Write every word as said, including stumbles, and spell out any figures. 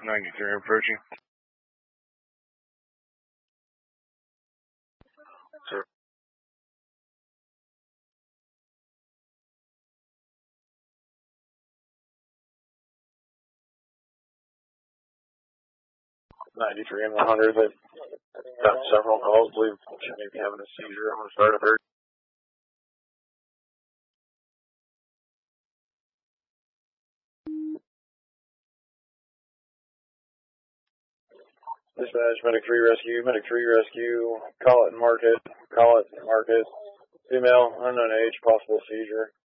ninety-three approaching. Sir. ninety-three and one hundred. They've got several calls. Believe she may be having a seizure. I'm going to start a third. Dispatch, Medic three rescue, Medic three rescue, call it and mark it, call it and mark it. Female, unknown age, possible seizure.